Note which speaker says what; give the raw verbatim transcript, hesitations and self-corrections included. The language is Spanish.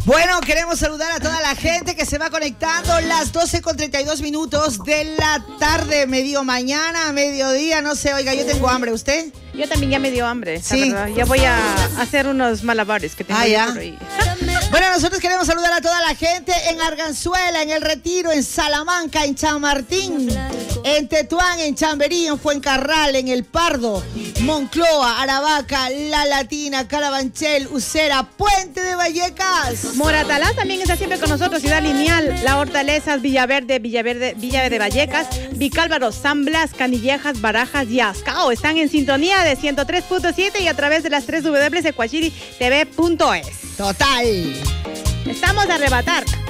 Speaker 1: Bueno, queremos saludar a toda la gente que se va conectando. Las doce con treinta y dos minutos de la tarde, medio mañana, mediodía, no sé. Oiga, yo tengo hambre, ¿usted?
Speaker 2: Yo también ya me dio hambre,
Speaker 1: sí.
Speaker 2: verdad. Ya voy a hacer unos malabares que tengo
Speaker 1: ah, ya.
Speaker 2: por ahí.
Speaker 1: Bueno, nosotros queremos saludar a toda la gente en Arganzuela, en El Retiro, en Salamanca, en Chamartín, en Tetuán, en Chamberí, en Fuencarral, en El Pardo, Moncloa, Aravaca, La Latina, Carabanchel, Usera, Puente de Vallecas.
Speaker 2: Moratalá también está siempre con nosotros, Ciudad Lineal, La Hortalezas, Villaverde, Villaverde, Villa de Vallecas, Vicálvaro, San Blas, Canillejas, Barajas y Ascao. Están en sintonía de ciento tres punto siete y a través de las tres w de cuachiri t v punto es.
Speaker 1: Total.
Speaker 2: Estamos de arrebatar.